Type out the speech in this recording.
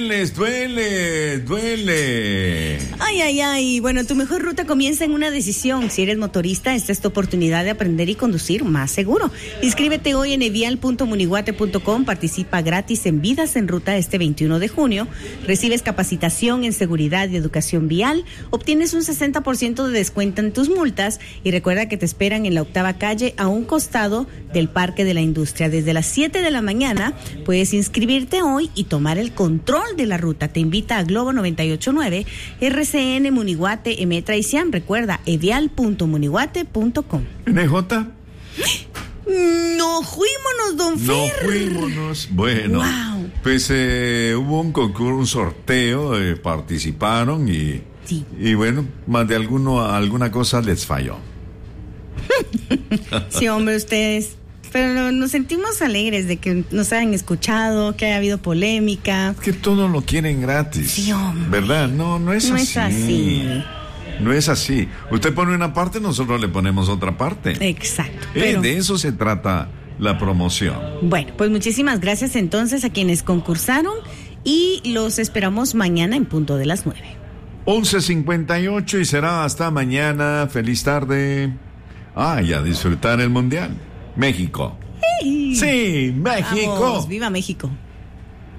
duele. Ay, ay, ay. Bueno, tu mejor ruta comienza en una decisión. Si eres motorista, esta es tu oportunidad de aprender y conducir más seguro. Inscríbete hoy en evial.muniguate.com. Participa gratis en Vidas en Ruta este 21 de junio. Recibes capacitación en seguridad y educación vial. Obtienes un 60% de descuento en tus multas. Y recuerda que te esperan en la 8ª calle, a un costado del Parque de la Industria. Desde las 7 de la mañana puedes inscribirte hoy y tomar el control de la ruta. Te invita a Globo 98.9, RCN, Muniguate, Emetra y Siam. Recuerda, evial.muniguate.com. ¿NJ? No fuímonos, don Fer. No fuímonos. Bueno, wow. Pues hubo un concurso, un sorteo, participaron y, sí. Y bueno, más de alguna cosa les falló. Sí, hombre, ustedes. Pero nos sentimos alegres de que nos hayan escuchado, que haya habido polémica. Es que todo lo quieren gratis. Sí, hombre. ¿Verdad? No es no así. Es así. No es así. Usted pone una parte, nosotros le ponemos otra parte. Exacto. Pero... de eso se trata la promoción. Bueno, pues muchísimas gracias entonces a quienes concursaron y los esperamos mañana en punto de las 9. 11:58 y será hasta mañana. Feliz tarde. Y a disfrutar el Mundial. México. ¡Hey! Sí, México. Vamos, ¡viva México!